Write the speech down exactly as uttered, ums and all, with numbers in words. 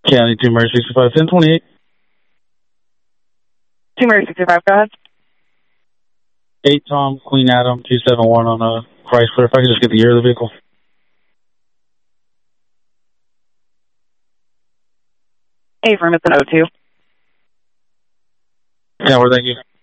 County two Murray sixty-five, ten twenty-eight. two Murray sixty-five, go ahead. eight Tom, Queen Adam, two seven one on uh, Chrysler. If I could just get the year of the vehicle. Affirm, it's an O two. Yeah, well, thank you.